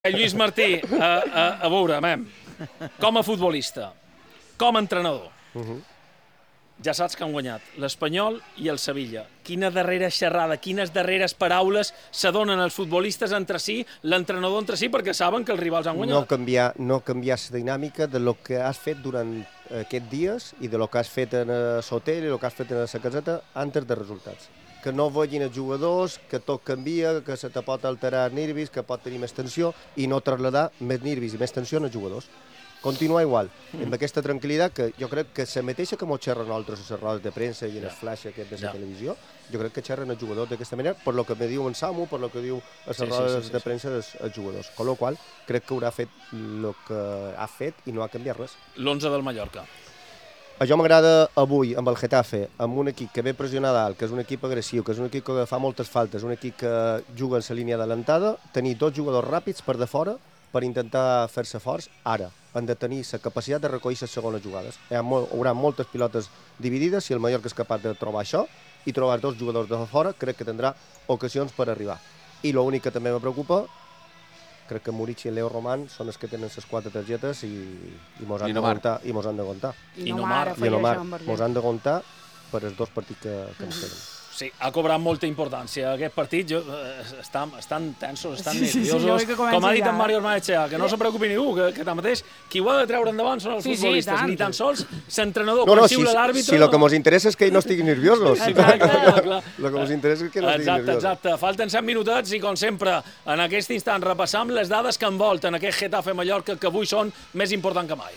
Lluís Martí, a veure, com a futbolista, com a entrenador, ja saps que han guanyat l'Espanyol i el Sevilla. Quina darrera xerrada, quines darreres paraules s'adonen els futbolistes entre si, l'entrenador entre si, perquè saben que els rivals han guanyat. No canviar la dinàmica de lo que has fet durant aquests dies i de lo que has fet en l'hotel i el que has fet en la caseta antes de resultats. Que no vegin els jugadors, que tot canvia, que se te pot alterar nervis, que pot tenir més tensió i no traslladar més nervis i més tensió als jugadors. Continuar igual, amb aquesta tranquil·litat que jo crec que la mateixa que ens xerren nosaltres a les rodes de premsa i en el flash aquest de la televisió, jo crec que xerren els jugadors d'aquesta manera, per lo que me diu en Samu, per lo que diu a les rodes de premsa els jugadors. Con lo qual, crec que haurà fet el que ha fet i no ha canviat res. L'11 del Mallorca. A jo m'agrada avui, amb el Getafe, amb un equip que ve pressionar dalt, que és un equip agressiu, que és un equip que fa moltes faltes, un equip que juga en la línia adelantada, tenir dos jugadors ràpids per de fora per intentar fer-se forts ara. Han de tenir la capacitat de recollir les segones jugades. Hi haurà moltes pilotes dividides, si el Mallorca és capaç de trobar això i trobar dos jugadors de fora, crec que tindrà ocasions per arribar. I l'únic que també me preocupa, crec que Murici i Leo Roman són els que tenen les quatre targetes i mos han d'aguantar. I Nomar mos han d'aguantar per els dos partits que ens queden. Sí, ha cobrat molta importància aquest partit. Estan tensos, estan nerviosos. Com ha dit en Mario Armaechea, que no se preocupi ningú, que tanmateix qui ho ha de treure endavant són els futbolistes, ni tan sols l'entrenador, quan xiula l'àrbitre... Si el que ens interessa és que ells no estiguin nerviosos. El que ens interessa és que no estiguin nerviosos. Exacte. Falten 7 minutets i, com sempre, en aquest instant repassam les dades que envolten aquest Getafe Mallorca, que avui són més importants que mai.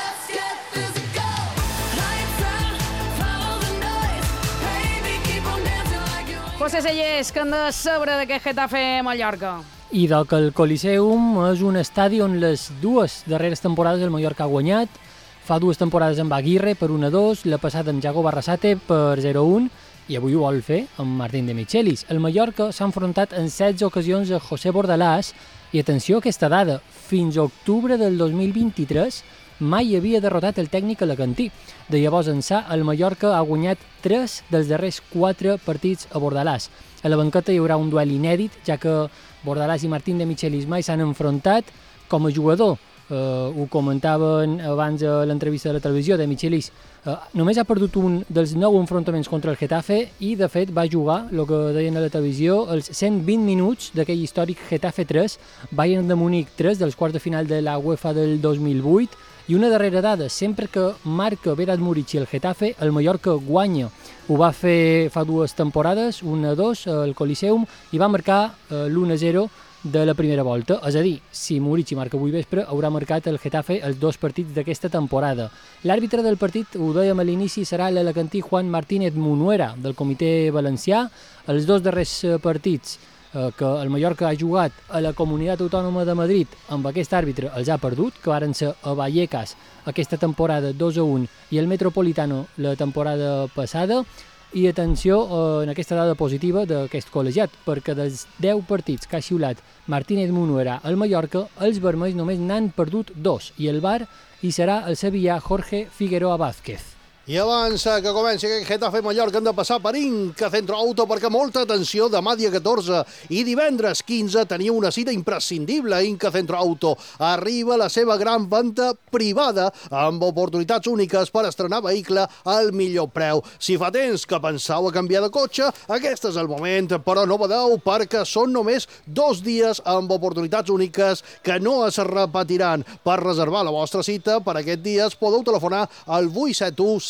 José Sellers, que han de saber d'aquest Getafe Mallorca. I que el Coliseum és un estadi on les dues darreres temporades el Mallorca ha guanyat. Fa 2 temporades amb Aguirre per 1-2, la passada amb Jago Barrasate per 0-1 i avui ho vol fer amb Martín de Michelis. El Mallorca s'ha enfrontat en 16 ocasions a José Bordalàs i atenció a aquesta dada, fins a octubre del 2023 mai havia derrotat el tècnic alacantí. De llavors ençà, el Mallorca ha guanyat 3 dels darrers 4 partits a Bordalàs. A la banqueta hi haurà un duel inèdit, ja que Bordalàs i Martín de Michelis mai s'han enfrontat com a jugador. Ho comentaven abans a l'entrevista de la televisió de Michelis. Només ha perdut un dels 9 enfrontaments contra el Getafe i, de fet, va jugar, el que deien a la televisió, els 120 minuts d'aquell històric Getafe 3, Bayern de Múnich 3, dels quarts de final de la UEFA del 2008, i una darrera dada, sempre que marca Vedat Murici el Getafe, el Mallorca guanya. Ho va fer fa 2 temporades, 1-2 al Coliseum, i va marcar l'1-0 de la primera volta. És a dir, si Murici marca avui vespre, haurà marcat el Getafe els 2 partits d'aquesta temporada. L'àrbitre del partit, ho dèiem a l'inici, serà l'alacantí Juan Martínez Munuera, del comitè valencià. Els 2 darrers partits que el Mallorca ha jugat a la Comunitat Autònoma de Madrid amb aquest àrbitre els ha perdut, que varen ser a Vallecas aquesta temporada 2-1 i el Metropolitano la temporada passada. I atenció en aquesta dada positiva d'aquest col·legiat, perquè dels 10 partits que ha xiulat Martínez Munuera al Mallorca, els vermells només n'han perdut 2 i el VAR hi serà el sevillà Jorge Figueroa Vázquez. I abans que comenci aquest Getafe Mallorca hem de passar per Inca Centro Auto perquè molta atenció, demà dia 14 i divendres 15 teniu una cita imprescindible. Inca Centro Auto arriba la seva gran venda privada amb oportunitats úniques per estrenar vehicle al millor preu. Si fa temps que penseu a canviar de cotxe, aquest és el moment, però no badeu perquè són només 2 dies amb oportunitats úniques que no es repetiran. Per reservar la vostra cita per aquests dies podeu telefonar al 871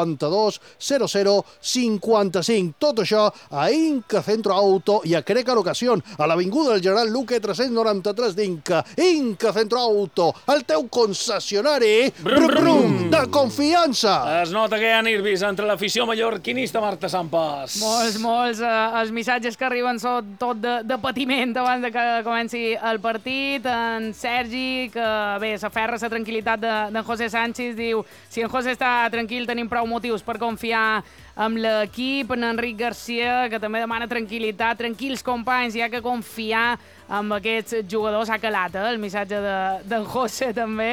52 00 55. Tot això a Inca Centro Auto i a Creca Locación, a l'avinguda del General Luque 393 d'Inca. Inca Centro Auto, el teu concessionari de confiança. Es nota que hi ha nervis entre l'afició mallorquinista, Marta Sampas. Molts. Els missatges que arriben són tot de patiment abans de que comenci el partit. En Sergi, que bé, s'aferra a la tranquil·litat d'en José Sánchez, diu: si en José està tranquil, tenim prou motius per confiar amb l'equip. En Enric Garcia, que també demana tranquil·litat, tranquils companys, hi ha que confiar amb aquests jugadors. Ha calat el missatge d'en José també.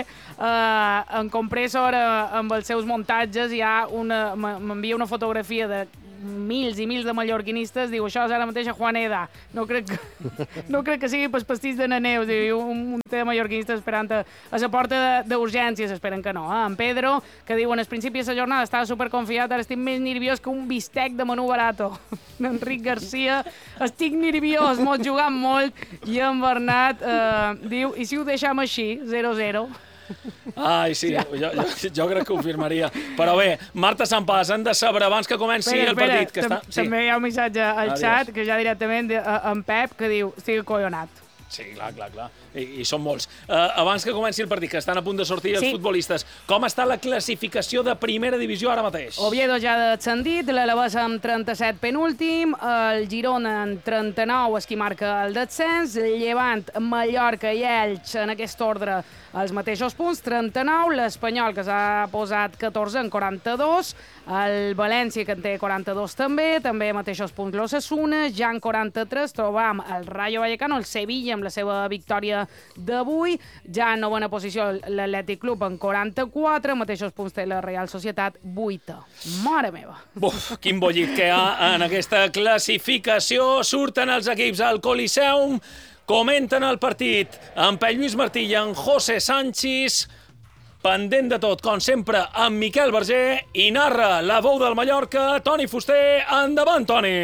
En Compressor, amb els seus muntatges, m'envia una fotografia de mils i mils de mallorquinistes, diu, això és ara mateix a Juaneda. No crec que sigui pas pastís de Neneus, diu, un munt de mallorquinistes esperant a la porta d'urgències, esperen que no. En Pedro, que diu, en el principi de la jornada estava superconfiat, ara estic més nerviós que un bistec de menú barato. Enric Garcia, estic nerviós, m'ho jugant molt. I en Bernat diu, i si ho deixem així, 0-0? Ai, sí, jo crec que ho firmaria. Però bé, Marta Sampàs, hem de saber abans que comenci el partit. També hi ha un missatge al xat, que ja directament en Pep, que diu, estic acollonat. Sí, clar. I són molts. Abans que comenci el partit, que estan a punt de sortir els futbolistes, com està la classificació de primera divisió ara mateix? Oviedo ja ha descendit, l'Alavés amb 37 penúltim, el Girona amb 39 és qui marca el descens, Llevant, Mallorca i Elx en aquest ordre els mateixos punts, 39, l'Espanyol que s'ha posat 14 en 42, el València que en té 42 també mateixos punts l'Osasuna, ja en 43 trobam el Rayo Vallecano, el Sevilla amb la seva victòria d'avui, ja en novena posició l'Atlètic Club en 44, mateixos punts té la Real Societat, 8. Mare meva! Buf, quin bollit que hi ha en aquesta classificació. Surten els equips al Coliseum, comenten el partit en Pep Lluís Martí i en José Sánchez, pendent de tot, com sempre, amb Miquel Berger, i narra la veu del Mallorca, Toni Fuster. Endavant, Toni!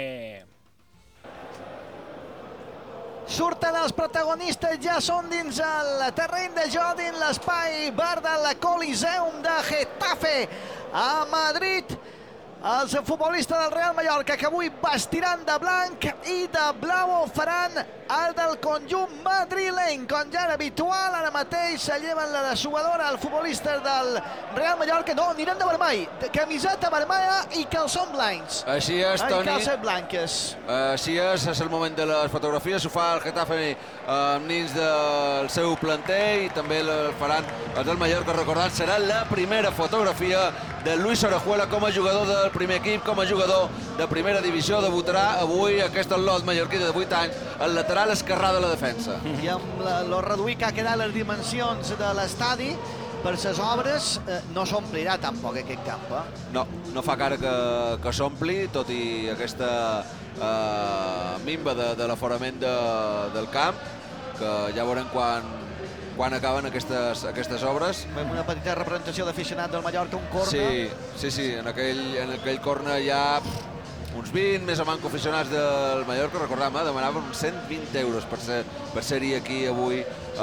Surten els protagonistes, ja són dins el terreny de joc, dins l'espai verd del Coliseum de Getafe a Madrid. Els futbolistes del Real Mallorca, que avui vestiran de blanc i de blau, faran el del conjunt madrileny, com ja era habitual. Ara mateix se lleven la dessuadora els futbolistes del Real Mallorca. No, aniran de vermell, de camiseta vermella i calçons blancs. Així és, Toni. I calces blanques. Així és el moment de les fotografies. Ho fa el Getafe amb nins del seu planter i també el faran els del Mallorca. Recordant, serà la primera fotografia de Luis Orejuela com a jugador del primer equip, com a jugador de primera divisió. Debutarà avui aquest lot mallorquí de 18 anys, el lateral esquerrà de la defensa. I amb lo reduït que ha quedat les dimensions de l'estadi, per les obres no s'omplirà tampoc aquest camp. No fa cara que s'ompli, tot i aquesta minva de l'aforament del camp, que ja veurem quan acaben aquestes obres. Fem una petita representació d'aficionat del Mallorca, un córner. Sí, en aquell córner hi ha uns 20 més o manco aficionats del Mallorca. Recordem, demanaven 120 euros per ser-hi aquí avui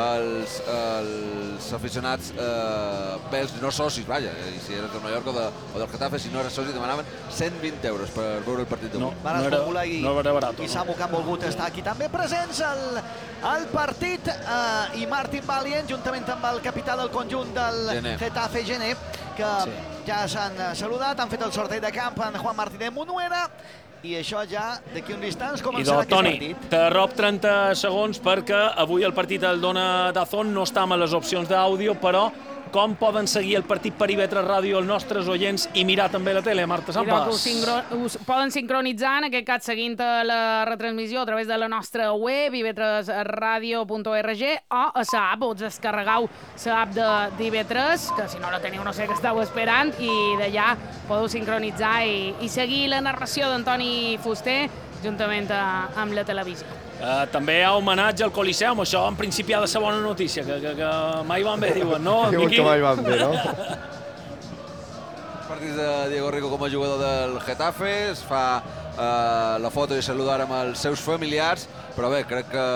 els aficionats belgs, no socis, vaja, i si eres del Mallorca o del Getafe, si no eres soci, demanaven 120 euros per veure el partit d'avui. No era barat. I Samu que han volgut estar aquí també presents al partit, i Martin Valient, juntament amb el capità del conjunt del Getafe, Gené, que ja s'han saludat, han fet el sorteig de camp en Juan Martínez Munuera, i això ja d'aquí uns instants començarà aquest partit. Toni, te rob 30 segons perquè avui el partit el dona Dazón, no està amb les opcions d'àudio, però com poden seguir el partit per IB3 Ràdio els nostres oients i mirar també la tele, Marta Sampàs? Us poden sincronitzar, en aquest cas seguint la retransmissió a través de la nostra web, ib3radio.org, o a l'app, us descarregueu l'app d'IB3, que si no la teniu no sé què esteu esperant, i d'allà podeu sincronitzar i seguir la narració d'Antoni Fuster juntament amb la televisió. També hi ha homenatge al Coliseum, això en principi ha de ser bona notícia, que mai van bé, diuen, no? Diuen que mai van bé, no? Partit de Diego Rico com a jugador del Getafe, es fa la foto i saludar amb els seus familiars, però bé, crec que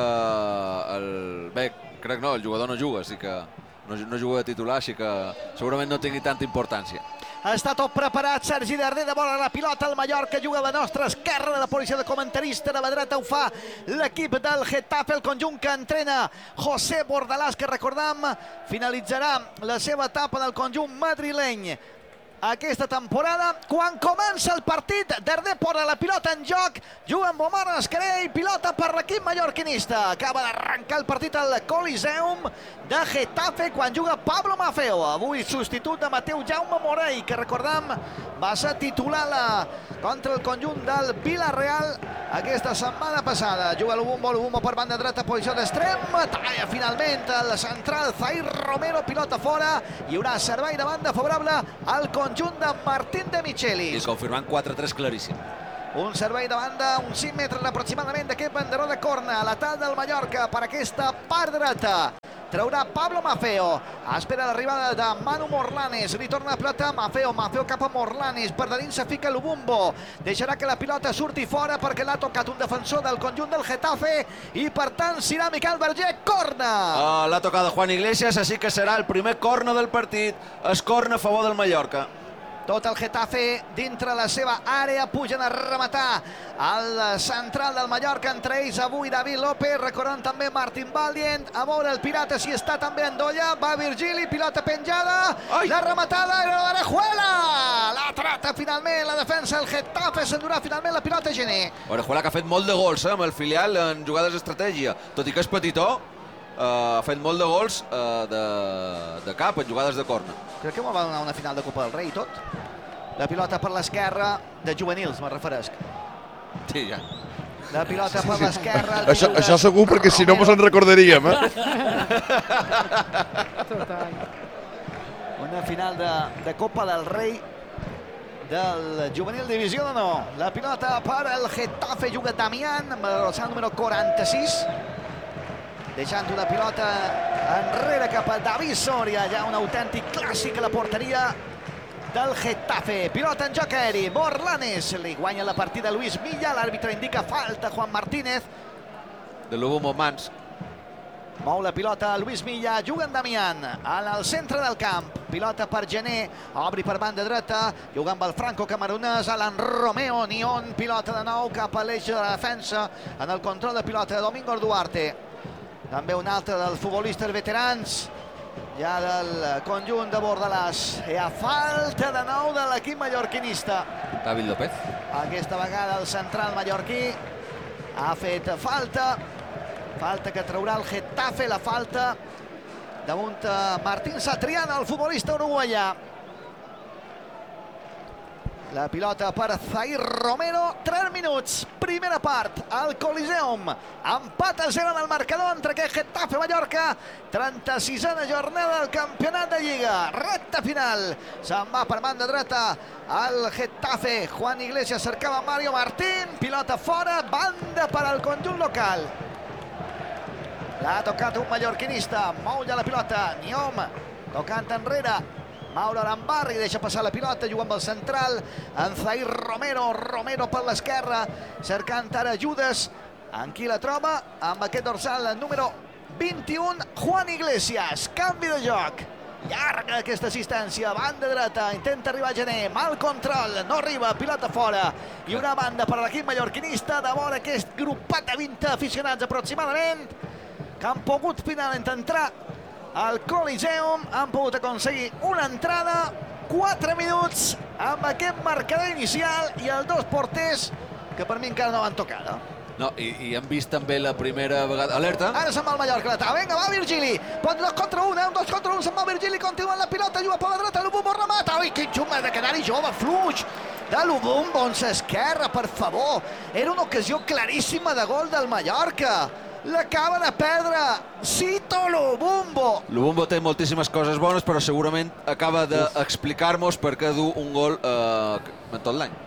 el jugador no juga, així que no juga de titular, així que segurament no tingui tanta importància. Està tot preparat, Sergi Darder de bola la pilota, el Mallorca juga a la nostra esquerra, de la posició de comentarista, de la dreta ho fa l'equip del Getafe, el conjunt que entrena José Bordalás, que recordam finalitzarà la seva etapa del conjunt madrileny aquesta temporada. Quan comença el partit, Darder posa la pilota en joc, juga amb Omar Escarell, pilota per l'equip mallorquinista. Acaba d'arrencar el partit al Coliseum de Getafe quan juga Pablo Maffeo, avui substitut de Mateu Jaume Morell, que recordam va ser titular contra el conjunt del Villarreal aquesta setmana passada. Juga l'Ubumbo per banda dreta, posició d'extrem, talla finalment el central Zair Romero, pilota fora, hi haurà servei de banda favorable al conjunt conjunt de Martín de Michelis. I confirmant 4-3 claríssim. Un servei de banda, uns 5 metres aproximadament d'aquest banderó de corna. L'atac del Mallorca per aquesta part dreta. Traurà Pablo Maffeo. Espera l'arribada de Manu Morlanes. Li torna la pilota Maffeo. Maffeo cap a Morlanes. Per dins se fica Lubumbo. Deixarà que la pilota surti fora perquè l'ha tocat un defensor del conjunt del Getafe i per tant serà Miquel Verger. Corna! L'ha tocada Juan Iglesias, així que serà el primer corna del partit. Es corna a favor del Mallorca. Tot el Getafe dintre la seva àrea, pugen a rematar al central del Mallorca, entre ells avui David López, recordant també Martín Valdient, a veure el Pirata si està també Andolla, va Virgili, pilota penjada, la rematada era l'Orejuela, la trata finalment, la defensa del Getafe, s'endurà finalment la pilota Gené. Orejuela que ha fet molt de gols amb el filial en jugades d'estratègia, tot i que és petitó, ha fet molt de gols de cap en jugades de corna. Crec que m'ho va donar una final de Copa del Rei i tot. La pilota per l'esquerra de juvenils, me referesc. Sí, ja. La pilota per l'esquerra. Això segur, perquè si no mos en recordaríem, Total. Una final de Copa del Rei del juvenil divisió de no. La pilota per el Getafe, juga Damián amb el dorsal número 46. Deixant una pilota enrere cap a David Soria, ja un autèntic clàssic a la porteria del Getafe. Pilota en joc aeri, Morlanes li guanya la partida Luis Milla, l'àrbitre indica falta Juan Martínez. De Lubumbo mans. Mou la pilota Luis Milla, juga en Damián al centre del camp. Pilota per Gené, obri per banda dreta, juga amb el franco-camerunès, Alan Romeo, Nion, pilota de nou cap a l'eix de la defensa, en el control de pilota de Domingo Duarte. També un altre dels futbolistes veterans, ja del conjunt de Bordalàs. Hi ha falta de nou de l'equip mallorquinista. David López. Aquesta vegada el central mallorquí ha fet falta. Falta que traurà el Getafe, la falta damunt Martín Satriana, el futbolista uruguaià. La pilota per Zair Romero, 3 minuts, primera part, al Coliseum, empat a 0 en el marcador entre aquest Getafe-Mallorca, 36a jornada del campionat de Lliga, recta final, se'n va per banda dreta el Getafe, Juan Iglesias cercava Mario Martín, pilota fora, banda per al conjunt local. L'ha tocat un mallorquinista, mou ja la pilota, Niom, tocant enrere, Mauro Arambarri deixa passar la pilota, juga amb el central, en Zair Romero, Romero per l'esquerra, cercant ara ajudes, en qui la troba, amb aquest dorsal número 21, Juan Iglesias, canvi de joc, llarga aquesta assistència, banda dreta, intenta arribar a Gené, mal control, no arriba, pilota fora, i una banda per a l'equip mallorquinista, de vora aquest grupat de 20 aficionats aproximadament, que han pogut finalment entrar al Coliseum, han pogut aconseguir una entrada, 4 minuts amb aquest marcador inicial i els dos porters que per mi encara no van tocada. No, i hem vist també la primera vegada... Alerta! Ara se'n va el Mallorca, vinga, va Virgili, pot 2 contra 1, un 2 contra 1, se'n va Virgili, continua la pilota, juga per la dreta, Lubumbo remata, ui, quin xuma de Canari jove, fluix de Lubumbo, on s'esquerra, per favor, era una ocasió claríssima de gol del Mallorca. L'acaba de perdre Cito Lubumbo. Lubumbo té moltíssimes coses bones, però segurament acaba d'explicar-nos per què du un gol en tot l'any.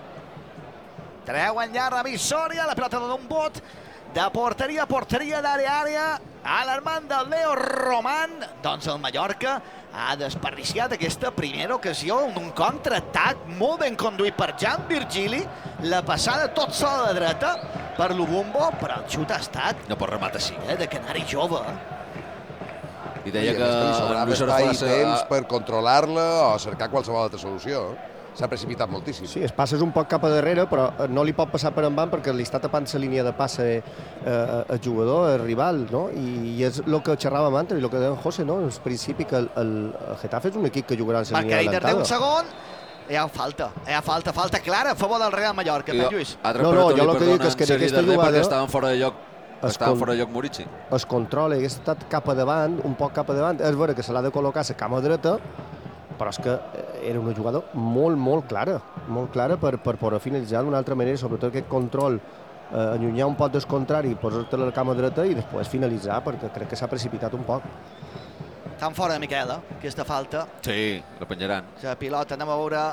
Treu enllà David Soria, la pilota dona un bot de porteria a porteria, d'àrea a àrea, alarmant del Leo Roman. Doncs el Mallorca ha desperdiciat aquesta primera ocasió, un contraatac molt ben conduït per Jan Virgili, la passada tot sol a la dreta per Lubumbo, però el xut ha estat No pot rematar així. de canari jove. I deia que li sobrava Luis espai i Orejuela temps per controlar-la o cercar qualsevol altra solució. S'ha precipitat moltíssim. Sí, es passes un poc cap a darrere, però no li pot passar per en van perquè li està tapant la línia de passe el jugador, el rival, no? I és el que xerràvem antes i el que deia en José, no? En principi que el Getafe és un equip que jugarà en la línia Marca adelantada. un segon, hi ha falta clara a favor del Real Mallorca, Lluís. No, jo el que dic és que en aquesta jugada... Perquè estaven fora de lloc. Estaven fora de lloc Murici. Es controla, hagués estat cap a davant, un poc cap a davant. És vera que se l'ha de col·locar a la cama dreta, però és que era una jugada molt clara per poder finalitzar d'una altra manera, sobretot aquest control, allunyar un poc del contrari, posar-te la cama dreta i després finalitzar, perquè crec que s'ha precipitat un poc. Estan fora, Miquel, aquesta falta. Sí, la penjaran. La pilota, anem a veure.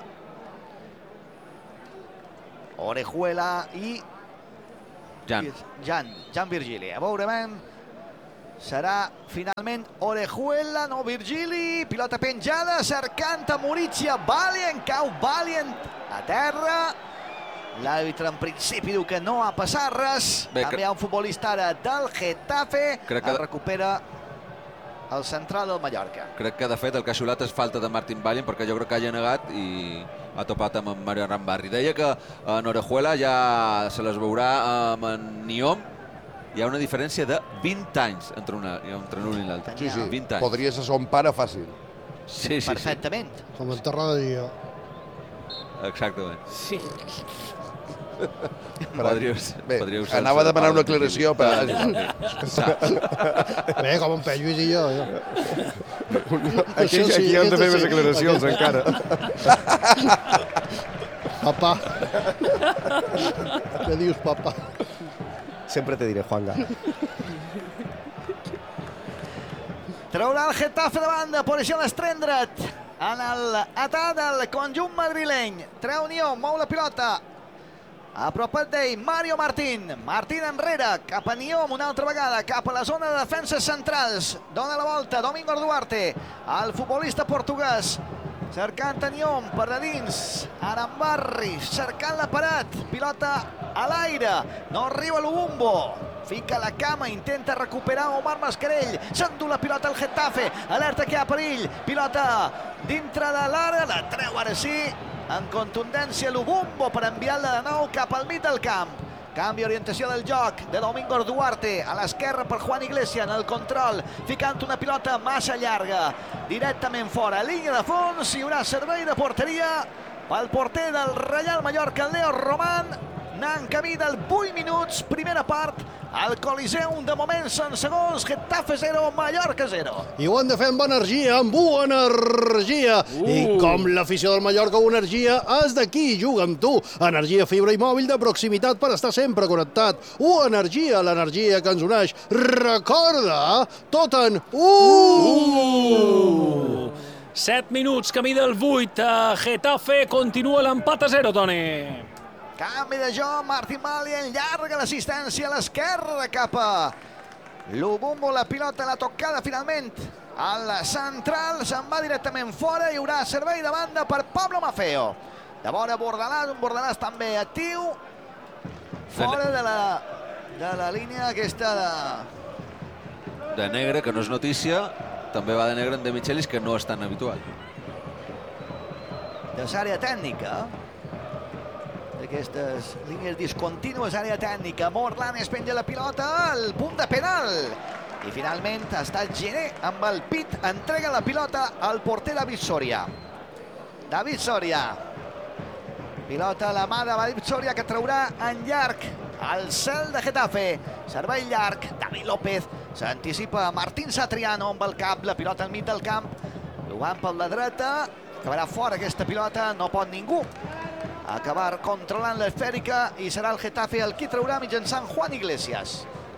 Orejuela i Jan Virgili. A veure, serà finalment Orejuela, no Virgili. Pilota penjada, cercant a Muricia. Valient, cau Valient a terra. L'àrbitre en principi diu que no ha passat res. També hi ha un futbolista ara del Getafe. El recupera el central del Mallorca. Crec que de fet el que ha xiulat és falta de Martín Valient, perquè jo crec que ha negat i ha topat amb en Mario Rambarri. Deia que en Orejuela ja se les veurà amb en Niom. Hi ha una diferència de 20 anys entre l'un i l'altre. Sí, sí. 20 anys. Podria ser son pare fàcil. Sí. Perfectament. Com enterraria. Exactament. Sí. Podríeu ser. Anava a demanar una aclaració, però... Bé, com en Pep Lluís i jo. Aquí hem de fer més aclaracions, encara. Papà. Què dius, papà? Sempre te diré, Juanga. Traurà el Getafe de banda, posició a l'estrendret. En l'atac del conjunt madrileny. Treu Niom, mou la pilota. Apropat d'ell, Mario Martín. Martín enrere, cap a Niom una altra vegada, cap a la zona de defenses centrals. Dona la volta, Domingo Duarte, el futbolista portuguès. Cercant a Niom per de dins, Arambarri, cercant la paret, pilota a l'aire, no arriba l'Ubumbo. Fica la cama, intenta recuperar Omar Mascarell, s'endú la pilota al Getafe, alerta que hi ha perill, pilota dintre de l'àrea, la treu ara sí, en contundència l'Ubumbo per enviar-la de nou cap al mig del camp. Canvi orientació del joc de Domingo Duarte, a l'esquerra per Juan Iglesias en el control, ficant una pilota massa llarga, directament fora, línia de fons, hi haurà servei de porteria pel porter del Real Mallorca, Leo Roman, anant camí del 8 minuts, primera part, al Coliseum, de moment són segons, Getafe 0, Mallorca 0. I ho han de fer amb energia, amb energia. I com l'afició del Mallorca, energia és d'aquí, juga amb tu. Energia, fibra i mòbil de proximitat per estar sempre connectat. Energia, l'energia que ens uneix. Recorda, tot en 7 minuts, camí del 8, Getafe continua l'empat a 0, Toni. Canvi de joc, Martín Valient, llarga l'assistència a l'esquerra cap a l'Ubumbo, la pilota, la tocada finalment al central, se'n va directament fora, hi haurà servei de banda per Pablo Maffeo. De vora Bordalàs, un Bordalàs també actiu, fora de la línia aquesta de negre, que no és notícia, també va de negre en De Michelis, que no és tan habitual. De l'àrea tècnica, d'aquestes línies discontínues, àrea tècnica. Morlan es penja la pilota al punt de penal. I finalment ha estat Gené amb el pit. Entrega la pilota al porter David Soria. David Soria. Pilota a la mà de David Soria, que traurà en llarg al cel de Getafe. Servei llarg. David López. S'anticipa Martín Satriano amb el cap. La pilota al mig del camp. Jugant per la dreta. Acabarà fora aquesta pilota. No pot ningú acabar controlant l'esfèrica i serà el Getafe el qui traurà mitjançant Juan Iglesias.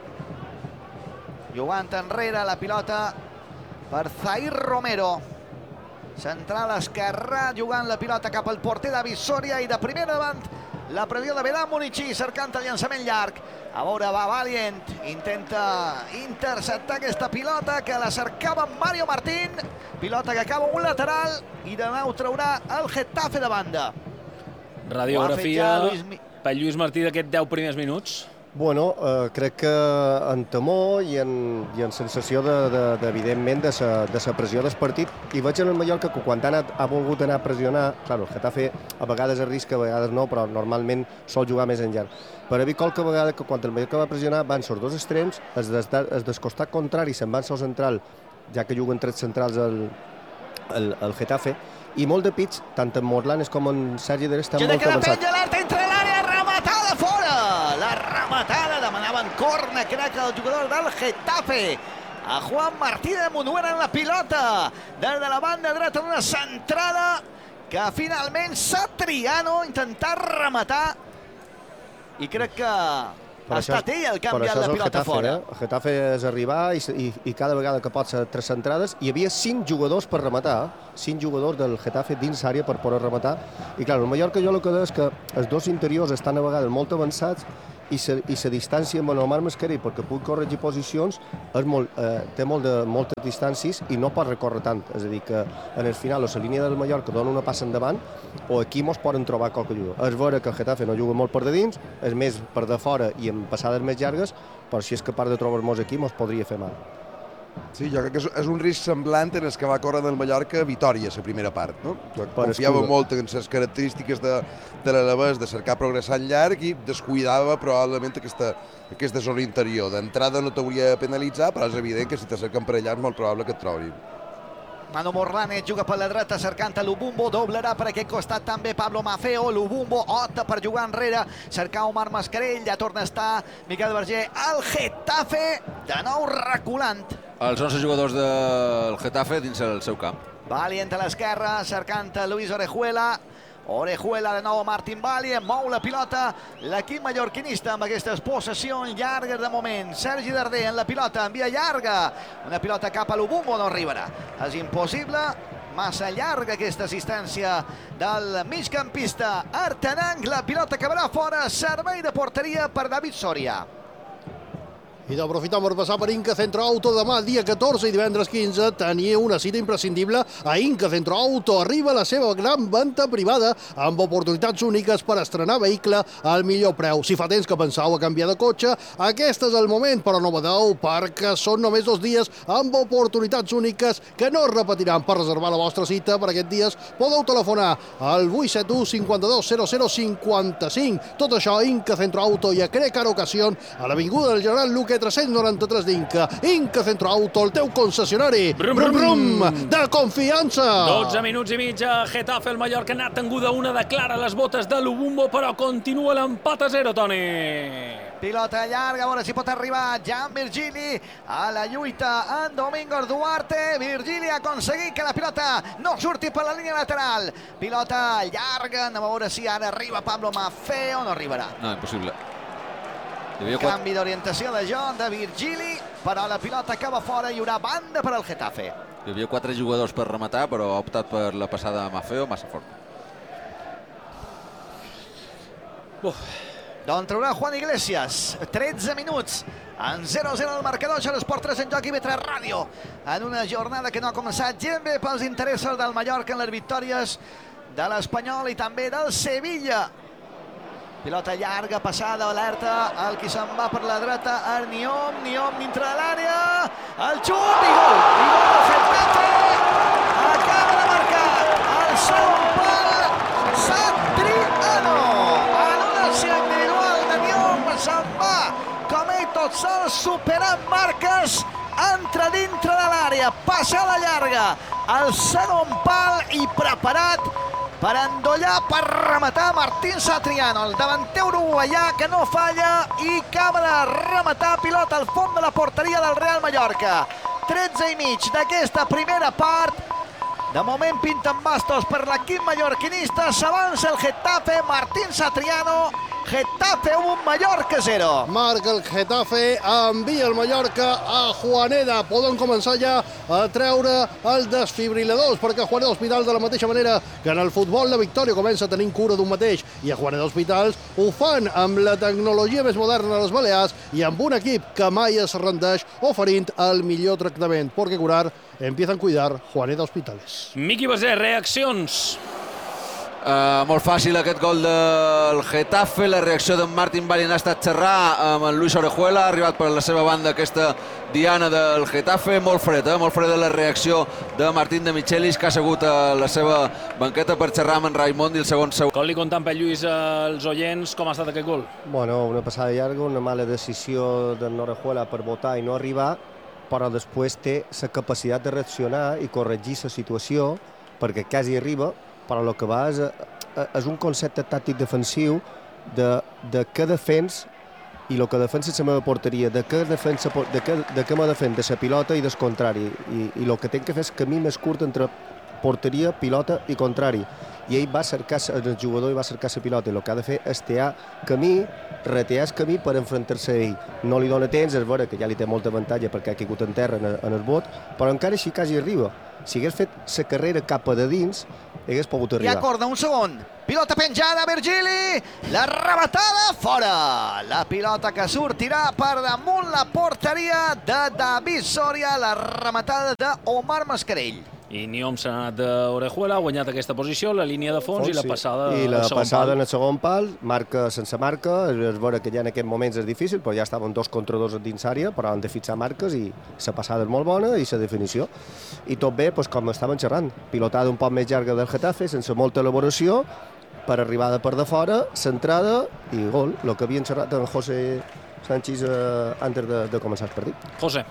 Jugant enrere la pilota per Zair Romero. Central esquerra, jugant la pilota cap al porter David Soria i de primera davant la pressió de Vedan Munichi, cercant el llançament llarg. A veure, va Valient, intenta interceptar aquesta pilota que la cercava Mario Martín. Pilota que acaba un lateral i de nou traurà el Getafe de banda. Radiografia per Lluís Martí d'aquests 10 primers minuts. Bueno, crec que en temor i en sensació evidentment de la pressió del partit, i veig en el Mallorca que quan ha volgut anar a pressionar, clar, el Getafe a vegades arrisca, a vegades no, però normalment sol jugar més en llarg. Per haver qualque vegada que quan el Mallorca va pressionar van ser dos extrems, el del costat contrari se'n van ser central, ja que juguen tres centrals el Getafe, i molt de pits, tant en Morlanes com en Sergi Dere estan molt avançats. L'alerta entre l'àrea, rematada fora! La rematada, demanaven corna, crec, el jugador del Getafe. A Juan Martí de Munuera en la pilota. Des de la banda dreta d'una centrada que finalment Satriano intentar rematar. I crec que Ha estat ell el que ha enviat la pilota fora. El Getafe és arribar i cada vegada que pot ser 3 centrades hi havia 5 jugadors per rematar, 5 jugadors del Getafe dins àrea per poder rematar. I clar, el Mallorca jo el que deia és que els dos interiors estan a vegades molt avançats i la distància amb el Omar Mascarell perquè pugui corregir posicions té moltes distàncies i no pot recórrer tant. És a dir, que en el final o la línia del Mallorca dona una passa endavant o aquí mos poden trobar qualque ajuda. És vera que el Getafe no juga molt per de dins, és més per de fora i amb passades més llargues, però si és capaç de trobar-nos aquí mos podria fer mal. Sí, jo crec que és un risc semblant en el que va córrer del Mallorca a Vitòria, la primera part. No? Confiava molt en les característiques de l'Alavés, de cercar progressar en llarg i descuidava probablement aquesta zona interior. D'entrada no t'hauria de penalitzar, però és evident que si t'acerquen per allà és molt probable que et trobin. Manu Morlanes juga per la dreta cercant a Lubumbo, doblarà per aquest costat també Pablo Maffeo, Lubumbo opta per jugar enrere, cercar Omar Mascarell, ja torna a estar Miquel Berger, el Getafe de nou reculant. Els 11 jugadors del Getafe dins el seu camp. Valient a l'esquerra, cercant a Luis Orejuela. Orejuela de nou a Martín Valient, mou la pilota l'equip mallorquinista amb aquestes possessions llargues de moment. Sergi Darder en la pilota, envia llarga, una pilota cap a Lubumbo, no arribarà. És impossible, massa llarga aquesta assistència del migcampista Artenang. La pilota acabarà fora, servei de porteria per David Soria. I d'aprofitar per passar per Inca Centro Auto demà, dia 14 i divendres 15, tenia una cita imprescindible a Inca Centro Auto. Arriba la seva gran venda privada amb oportunitats úniques per estrenar vehicle al millor preu. Si fa temps que penseu a canviar de cotxe, aquest és el moment, però no badeu perquè són només 2 dies amb oportunitats úniques que no es repetiran. Per reservar la vostra cita per aquests dies podeu telefonar al 871 52 00 55. Tot això a Inca Centro Auto i a Crecar Ocasión a l'avinguda del General Luque 393 d'Inca. Inca Centro Auto, el teu concessionari. Brum, brum, brum. De confiança. 12 minuts i mig a Getafe. El Mallorca ha anat tenguda una, declara les botes de Lubumbo, però continua l'empat a 0, Toni. Pilota llarga, a veure si pot arribar Jan Virgili a la lluita en Domingos Duarte. Virgili ha aconseguit que la pilota no surti per la línia lateral. Pilota llarga, anem a veure si ara arriba Pablo Maffeo, no arribarà. No, impossible. Canvi d'orientació de John, de Virgili, però la pilota acaba fora, hi haurà banda per al Getafe. Hi havia 4 jugadors per rematar, però ha optat per la passada de Maffeo, massa fort. D'on traurà Juan Iglesias, 13 minuts, en 0-0 el marcador, això l'Esport 3 en joc i B3 Ràdio, en una jornada que no ha començat gens bé pels interessos del Mallorca en les victòries de l'Espanyol i també del Sevilla. Pilota llarga, passada, alerta, el qui se'n va per la dreta, Niom dintre de l'àrea, el xut i gol! I gol del Getafe! Acaba de marcar el segon pal Satriano! En una acció individual de Niom se'n va com ell tot sol, superant marques, entra dintre de l'àrea, passada llarga, el segon pal i preparat per endollar, per rematar Martín Satriano, el davanter uruguaià que no falla i acaba de rematar pilota al fons de la porteria del Real Mallorca. 13 i mig d'aquesta primera part. De moment pinten bastos per l'equip mallorquinista, s'avança el Getafe, Martín Satriano, Getafe 1, Mallorca 0. Marca el Getafe, envia el Mallorca a Juaneda. Poden començar ja a treure els desfibriladors, perquè Juaneda Hospital, de la mateixa manera que en el futbol, la victòria comença tenint cura d'un mateix, i a Juaneda Hospitals ho fan amb la tecnologia més moderna a les Balears i amb un equip que mai es rendeix, oferint el millor tractament, perquè curar empieza a cuidar Juaneda Hospitales. Miqui Basé, reaccions. Molt fàcil aquest gol del Getafe. La reacció d'en Martín Valient ha estat xerrar amb en Luis Orejuela, ha arribat per la seva banda aquesta diana del Getafe. Molt freda la reacció de Martín de Michelis, que ha segut a la seva banqueta per xerrar amb en Raimon i el segon seu. Vol-li contar per Lluís als oients com ha estat aquest gol? Bueno, una passada llarga, una mala decisió d'en Orejuela per votar i no arribar, però després té la capacitat de reaccionar i corregir la situació, perquè quasi arriba, però el que va és un concepte tàctic defensiu de què defens i el que defensa la meva porteria, de què me defèn de la pilota i del contrari. I el que tinc que fer és camí més curt entre porteria, pilota i contrari. I ell va cercar, el jugador va cercar la pilota, i el que ha de fer és tear camí, retear el camí per enfrontar-se a ell. No li dona temps, és vera que ja li té molta avantatge perquè ha caigut en terra en el bot, però encara així quasi arriba. Si hagués fet la carrera cap a de dins, hagués pogut arribar. Hi ha corda, un segon. Pilota penjada, Virgili. La rematada fora. La pilota que sortirà per damunt la porteria de David Soria. La rematada d'Omar Mascarell. I Niom s'ha anat d'Orejuela, ha guanyat aquesta posició, la línia de fons i la passada i la passada en el segon pal, marca sense marca, és vera que ja en aquest moments és difícil, però ja estaven 2 contra 2 dins àrea, però han de fixar marques i la passada és molt bona i la definició. I tot bé, com estàvem xerrant, pilotada un poc més llarga del Getafe, sense molta elaboració, per arribada per de fora, centrada i gol, el que havien xerrat en José Sánchez antes de començar el partit. José.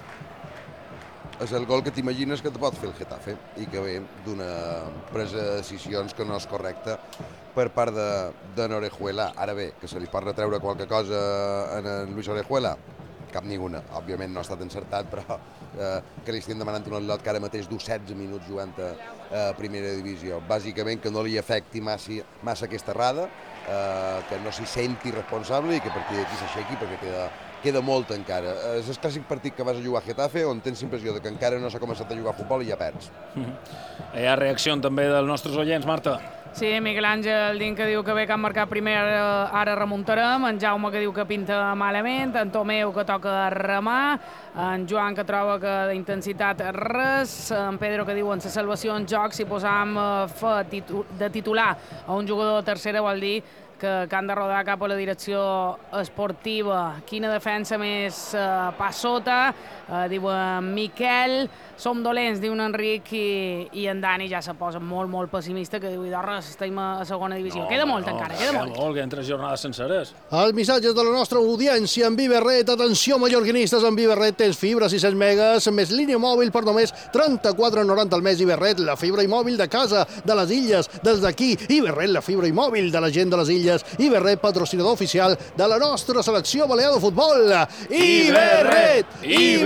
És el gol que t'imagines que te pot fer el Getafe i que ve d'una presa de decisions que no és correcta per part de Orejuela. Ara bé, que se li pot retreure qualque cosa a Luis Orejuela? Cap ninguna. Òbviament no ha estat encertat, però que li estem demanant un atlot que ara mateix du 16 minuts jugant a primera divisió. Bàsicament que no li afecti massa aquesta errada, que no s'hi senti responsable i que a partir d'aquí s'aixequi perquè queda molt encara. És el clàssic partit que vas a jugar a Getafe on tens l'impressió que encara no s'ha començat a jugar a futbol i ja perds. Hi ha reacció també dels nostres oients, Marta. Sí, Miguel Àngel Din que diu que bé que han marcat primer, ara remuntarem, en Jaume que diu que pinta malament, en Tomeu que toca remar, en Joan que troba que d'intensitat res, en Pedro que diu en la salvació en joc si posam de titular a un jugador de tercera vol dir que han de rodar cap a la direcció esportiva. Quina defensa més passota, diu en Miquel. Som dolents, diu en Enric, i en Dani ja se posa molt pessimista, que diu, res, estem a segona divisió. Queda molt encara, queda molt. Queden 3 jornades senceres. Els missatges de la nostra audiència en Viverret. Atenció, mallorquinistes, en Viverret tens fibra 600 megas, més línia mòbil per només 34,90 al mes. Viverret, la fibra i mòbil de casa, de les illes, des d'aquí. Viverret, la fibra i mòbil de la gent de les illes. Viverret, patrocinador oficial de la nostra selecció balear de futbol. Viverret!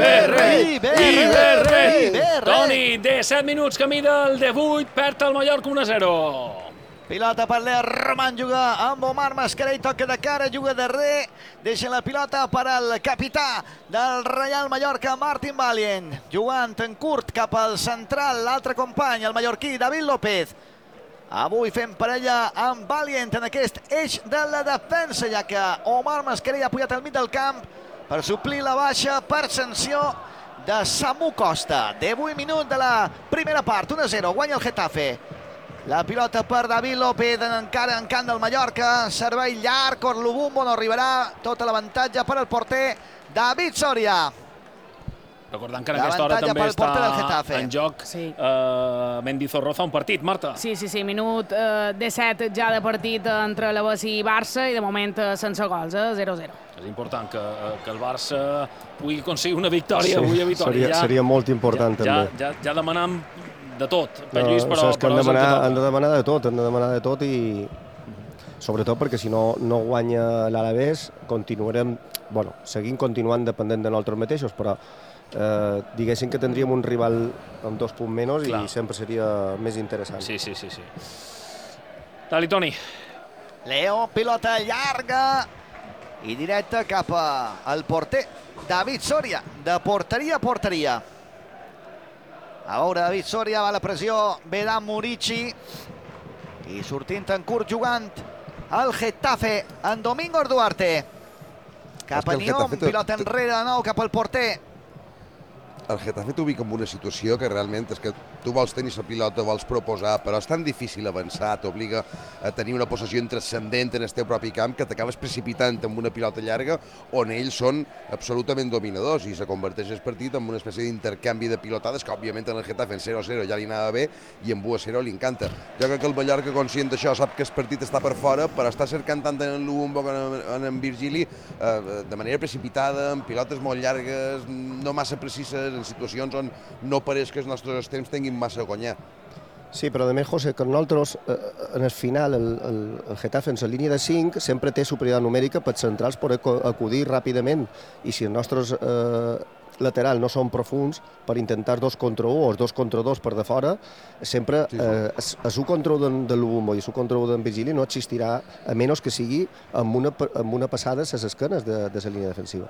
Viverret! Toni, 17 minuts camí del 18, perd el Mallorca 1-0. Pilota per l'Er Roman, juga amb Omar Mascarell, toca de cara, juga darrer, deixa la pilota per al capità del Real Mallorca, Martín Valient, jugant en curt cap al central, l'altre company, el mallorquí, David López. Avui fem parella amb Valient en aquest eix de la defensa, ja que Omar Mascarell ha pujat al mig del camp per suplir la baixa per sanció de Samu Costa. 18 minuts de la primera part, 1-0, guanya el Getafe. La pilota per David López, encara en camp del Mallorca, servei llarg, Corlubumbo no arribarà, tota l'avantatge per al porter David Soria. Recordant que en aquesta hora també està en joc Mendizorroza, un partit, Marta. Sí, minut 17 ja de partit entre l'Aves i Barça i de moment sense gols, 0-0. És important que el Barça pugui aconseguir una victòria avui a Vitòria. Seria molt important també. Ja demanam de tot, per Lluís, però han de demanar de tot i sobretot perquè si no guanya l'Alavés seguim continuant dependent de nosaltres mateixos, però diguéssim que tindríem un rival amb 2 punts menys i sempre seria més interessant. Sí. Dali, Toni. Leo, pilota llarga i directa cap al porter David Soria, de porteria a porteria. A veure, David Soria, va la pressió, Vedam Murici i sortint en curt jugant el Getafe, en Domingo Duarte. Cap a Niom, pilota enrere de nou cap al porter. El Getafe t'ubica en una situació que realment és que tu vols tenir la pilota, vols proposar, però és tan difícil avançar, t'obliga a tenir una possessió intranscendent en el teu propi camp que t'acabes precipitant amb una pilota llarga on ells són absolutament dominadors i se converteix el partit en una espècie d'intercanvi de pilotades que òbviament en el Getafe en 0-0 ja li anava bé i en 1-0 li encanta. Jo crec que el Mallorca, conscient d'això, sap que el partit està per fora, però està cercant tant en Lubumbo com en Virgili de manera precipitada, amb pilotes molt llargues, no massa precises, en situacions on no pareix que els nostres extrems tinguin massa a guanyar. Sí, però a més, José, que nosaltres, en el final, el Getafe en la línia de 5 sempre té superioritat numèrica per centrals poder acudir ràpidament i si els nostres laterals no són profuns, per intentar 2 contra 1 o 2 contra 2 per de fora, sempre el 1 contra 1 de l'Ubumbo i el 1 contra 1 d'en Virgili no existirà, a menys que sigui amb una passada a les esquenes de la línia defensiva.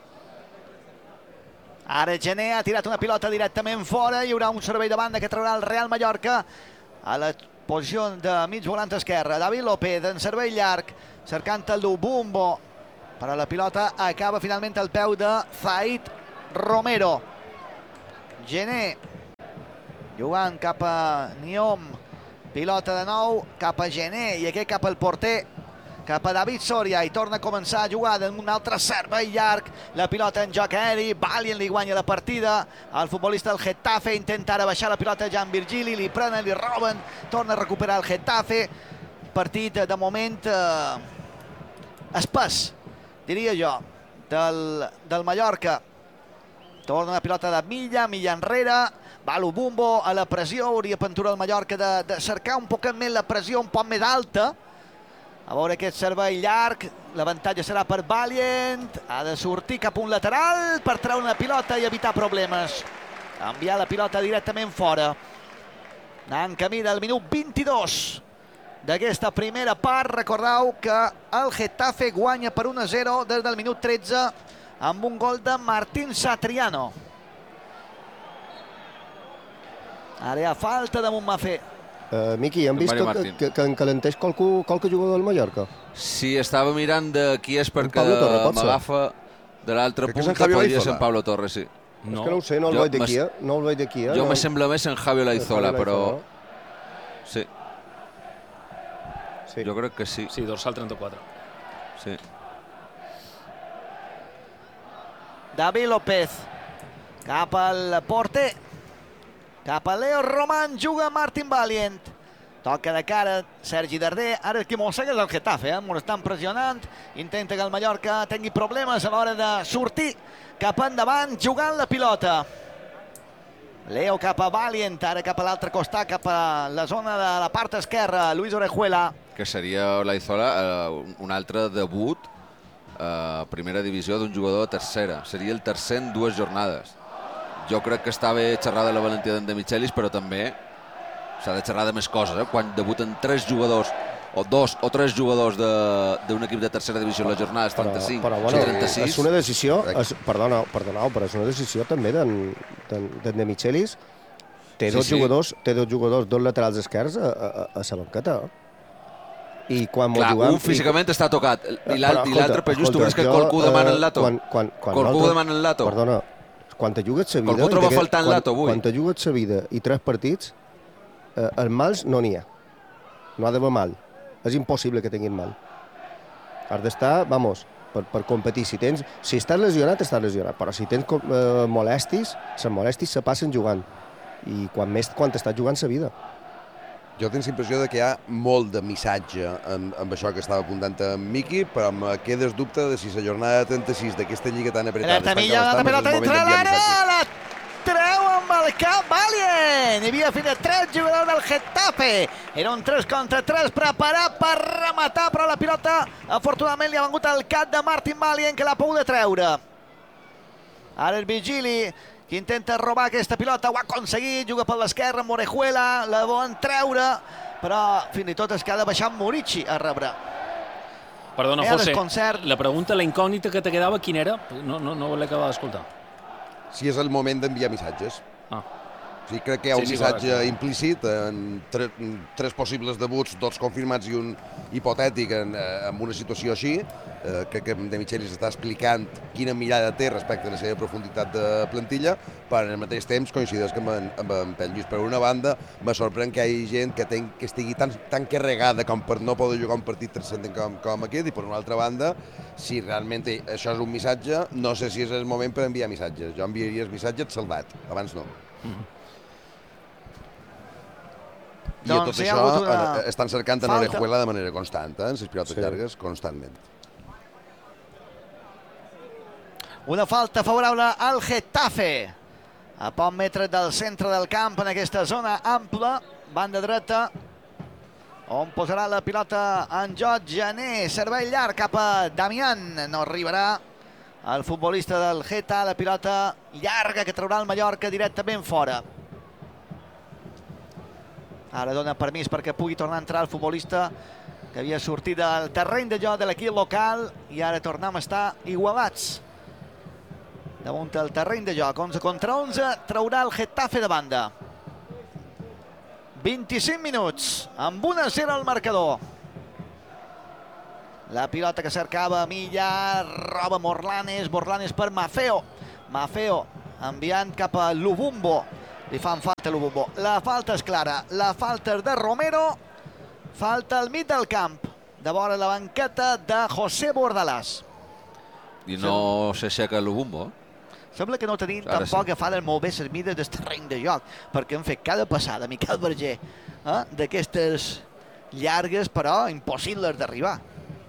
Ara Gené ha tirat una pilota directament fora, hi haurà un servei de banda que traurà el Real Mallorca a la posició de mig volant esquerre. David López en servei llarg, cercant el d'Ubumbo, però la pilota acaba finalment al peu de Zaid Romero. Gené jugant cap a Niom, pilota de nou cap a Gené i aquest cap al porter, cap a David Soria, i torna a començar a jugar en un altre servei llarg, la pilota en joc aeri, Valient li guanya la partida, el futbolista del Getafe intenta ara baixar la pilota a Jan Virgili, li prenen, li roben, torna a recuperar el Getafe, partit de moment espès, diria jo, del Mallorca. Torna una pilota de Milla enrere, va l'Ubumbo a la pressió, hauria pintura el Mallorca de cercar un poc més la pressió un poc més alta. A veure aquest servei llarg, l'avantatge serà per Valient, ha de sortir cap a un lateral per treure una pilota i evitar problemes. Enviar la pilota directament fora. Anant camí del minut 22 d'aquesta primera part. Recordeu que el Getafe guanya per 1-0 des del minut 13 amb un gol de Martín Satriano. Ara hi ha falta de Montmafé. Miqui, hem vist que encalenteix qualque jugador del Mallorca? Sí, estava mirant de qui és perquè m'agafa de l'altre punt, que podria ser en Pablo Torres, sí. És que no ho sé, no el veig d'aquí. Jo me sembla més en Javi Olaizola, però... Sí. Jo crec que sí. Sí, dorsal 34. Sí. David López cap al porter, cap a Leo Román, juga Martin Valient, toca de cara Sergi Darder. Ara qui mossega és el Getafe, m'ho estan pressionant, intenta que el Mallorca tingui problemes a l'hora de sortir cap endavant jugant la pilota. Leo cap a Valient, ara cap a l'altre costat, cap a la zona de la part esquerra, Luis Orejuela. Que seria Olaizola un altre debut a primera divisió d'un jugador de tercera. Seria el tercer en 2 jornades. Jo crec que està bé xerrar de la valentia d'en De Michelis, però també s'ha de xerrar de més coses. Quan debuten 3 jugadors, o 2 o 3 jugadors d'un equip de tercera divisió a les jornades 35 o 36... És una decisió, perdoneu, però és una decisió també d'en De Michelis. Té dos jugadors, 2 laterals esquerrs a la banqueta. I quan un físicament està tocat i l'altre per just tu veus que qualcú demana el lato. Qualcú demana el lato. Perdona, quan te jugues la vida... Qualcú troba faltant lato avui. Quan te jugues la vida i 3 partits, els mals no n'hi ha. No ha d'haver mal. És impossible que tinguin mal. Has d'estar, per competir. Si estàs lesionat, estàs lesionat. Però si tens molèsties, les molèsties se passen jugant. I quan estàs jugant la vida. Jo tinc la impressió que hi ha molt de missatge amb això que estava apuntant en Miqui, però em quedes dubte de si la jornada 36 d'aquesta lliga tan apretada... La pilota entra a l'àrea, la treu amb el cap Valient. Hi havia fins a 3 jugadors del Getafe. Era un 3 contra 3 preparat per rematar, però la pilota afortunadament li ha vengut al cap de Martin Valient, que l'ha pogut treure. Ara el Vigili, que intenta robar aquesta pilota, ho ha aconseguit, juga per l'esquerra amb Orejuela, la volen treure, però fins i tot es queda baixant Murici a rebre. Perdona, José, la pregunta, la incògnita que te quedava, quina era? No l'he acabat d'escoltar. Si és el moment d'enviar missatges. Sí, crec que hi ha un missatge implícit en 3 possibles debuts, 2 confirmats i un hipotètic en una situació així. Crec que De Michelis està explicant quina mirada té respecte a la seva profunditat de plantilla, però al mateix temps coincideix que amb en Pep Lluís. Per una banda, me sorprèn que hi hagi gent que estigui tan carregada com per no poder jugar un partit transcendent com aquest, i per una altra banda, si realment això és un missatge, no sé si és el moment per enviar missatges. Jo enviaria el missatge salvat, abans no. I a tot això estan cercant en Orejuela de manera constant, en les pilotes llargues, constantment. Una falta favorable al Getafe. A poc metres del centre del camp, en aquesta zona ampla, banda dreta, on posarà la pilota en joc Gené. Servei llarg cap a Damián. No arribarà el futbolista del Geta, la pilota llarga que traurà el Mallorca directament fora. Ara dona permís perquè pugui tornar a entrar el futbolista que havia sortit del terreny de joc de l'equip local i ara tornem a estar igualats damunt del terreny de joc. 11 contra 11, traurà el Getafe de banda. 25 minuts, amb 1-0 al marcador. La pilota que cercava Milla, roba Morlanes per Maffeo. Maffeo enviant cap a Lubumbo. Li fan falta a Lubumbo. La falta és clara, la falta és de Romero. Falta al mig del camp, de vora la banqueta de José Bordalàs. I no s'aixeca Lubumbo. Sembla que no tenim tampoc que fan molt bé les mides del terreny de joc, perquè han fet cada passada, Miquel Verger, d'aquestes llargues, però impossibles d'arribar.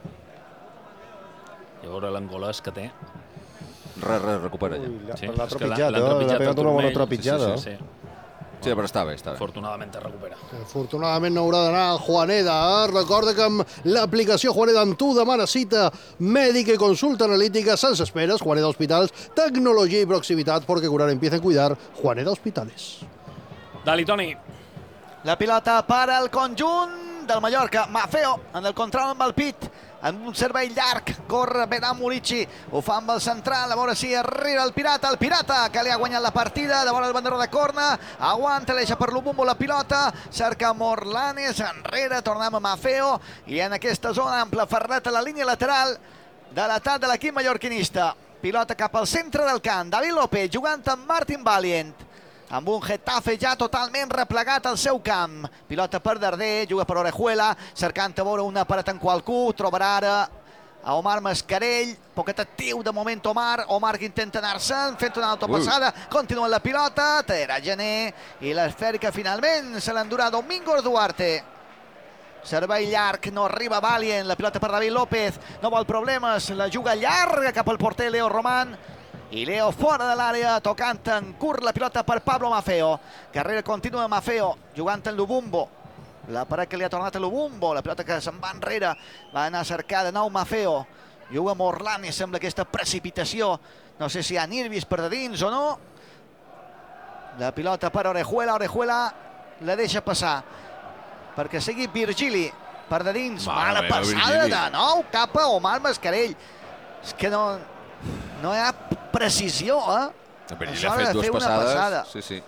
I a veure l'angolès que té. Res, recupera ja. L'ha trepitjat, l'ha pegat una bona trepitjada. Sí, però està bé. Afortunadament es recupera. Afortunadament no haurà d'anar a Juaneda. Recorda que amb l'aplicació Juaneda amb tu demana cita mèdica i consulta analítica sense esperes. Juaneda Hospitals, tecnologia i proximitat, porque curar empieza a cuidar. Juaneda Hospitales. Dali, Toni. La pilota per al conjunt del Mallorca. Maffeo en el control amb el pit. En un servei llarg, corre Vedam Murici, ho fa amb el central, a veure si arriba el Pirata que li ha guanyat la partida, de vora el banderó de corna, aguanta, deixa per Lubumbo la pilota, cerca Morlanes, enrere, tornem a Maffeo, i en aquesta zona ampla Ferret a la línia lateral de l'atac de l'equip mallorquinista. Pilota cap al centre del camp, David López jugant amb Martin Valiant, amb un Getafe ja totalment replegat al seu camp. Pilota per Darder, juga per Orejuela, cercant a veure una paret en qualcú, trobarà ara a Omar Mascarell, poquet actiu de moment Omar que intenta anar-se'n, fent una autopassada, continua la pilota, Tera Gené, i l'esfèrica finalment se l'endurà Domingos Duarte. Servei llarg, no arriba Valiant, la pilota per David López, no vol problemes, la juga llarga cap al porter Leo Román, i Leo fora de l'àrea, tocant en curt la pilota per Pablo Maffeo. Carrera continua Maffeo, jugant en Lubumbo. La paret que li ha tornat a Lubumbo, la pilota que se'n va enrere, va anar a cercar de nou Maffeo. Juga Morlanes, sembla aquesta precipitació, no sé si hi ha nervis per de dins o no. La pilota per Orejuela la deixa passar, perquè sigui Virgili per de dins. Mala passada de nou cap a Omar Mascarell. És que no hi ha precisió, Virgili ha fet dues passades. Sí.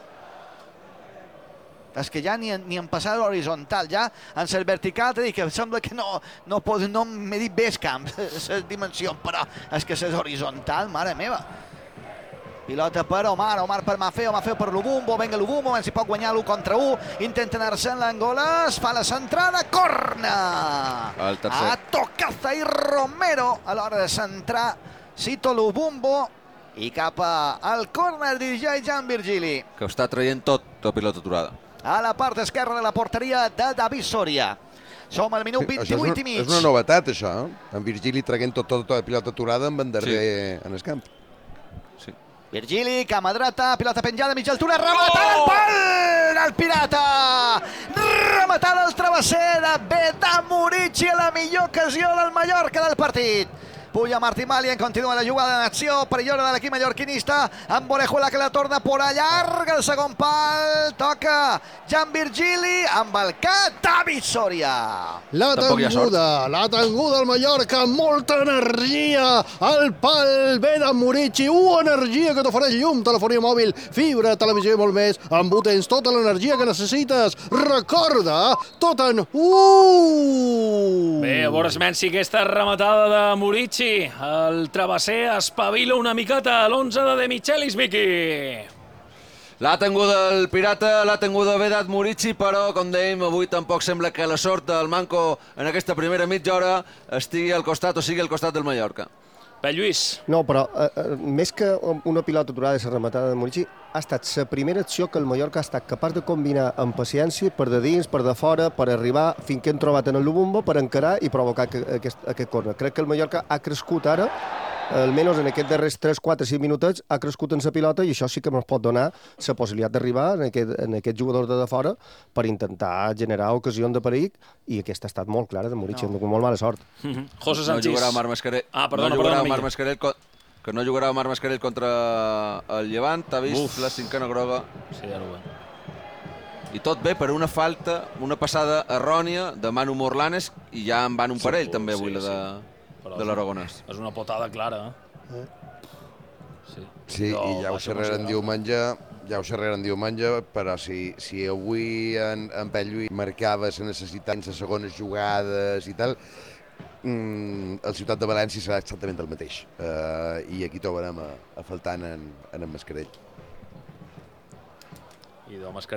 És que ja ni en passada horitzontal, ja en ser vertical, t'he dit que sembla que no m'he dit bé el camp, la dimensió, però és que és horitzontal, mare meva. Pilota per Omar per Maffeo per Lubumbo, venga Lubumbo, si pot guanyar l'1 contra 1, intenta anar-se en l'Angoles, fa la centrada, corna! Ha tocat ahir Romero a l'hora de centrar Cito Lubumbo i cap al córner dirigeix Jan Virgili. Que ho està traient tot la pilota aturada. A la part esquerra de la porteria de David Soria. Som al minut 28 i mig. És una novetat, això, en Virgili traient tota la pilota aturada amb en Darder en el camp. Sí. Virgili, cama dreta, pilota penjada, mitja altura, rematada al pal del Pirata! Rematada al travesser de Vedam Murici a la millor ocasió del Mallorca del partit. Puja Martín Valiant, continua la jugada en acció, perillosa de l'equip mallorquinista, amb Orejuela que la torna por allarga el segon pal, toca Jan Virgili, amb el cat David Soria. La tenguda al Mallorca, molta energia al pal, Vedam Murici, energia que t'ofereix llum, telefonia mòbil, fibra, televisió i molt més, amb Utens, tota l'energia que necessites. Recorda, tot en Bé, a veure si aquesta rematada de Murici, el travesser espavila una miqueta a l'11 de Michelis, Miqui. L'ha tinguda el Pirata, l'ha tinguda Vedam Murici, però, com dèiem, avui tampoc sembla que la sort del Manco en aquesta primera mitja hora estigui al costat o sigui al costat del Mallorca. Bé, Lluís. No, però més que una pilota aturada i la rematada de Murici, ha estat la primera acció que el Mallorca ha estat capaç de combinar amb paciència, per de dins, per de fora, per arribar fins que hem trobat en el Lubumbo, per encarar i provocar aquest córner. Crec que el Mallorca ha crescut ara, almenys en aquests darrers 3, 4, 5 minutets, ha crescut en la pilota i això sí que ens pot donar la possibilitat d'arribar en aquest jugador de fora per intentar generar ocasions de perill, i aquesta ha estat molt clara de Murici, amb molt mala sort. José Sánchez. No jugarà Omar Mascarell. Perdona, no jugarà Omar Mascarell que no jugarà Marc Mascarell contra el Llevant, ha vist la 5a groga. Sí, ja ho veig. I tot bé per una falta, una passada errònia de Manu Morlanes, i ja en van un parell també avui, la de l'Aragonès. És una potada clara, Sí, i ja ho xerrarem diumenge, però si avui en Pep Lluís marcava la necessitat en les segones jugades i tal, el Ciutat de València serà exactament el mateix. I aquí trobarem a faltar en Mascarell. I de Mascarell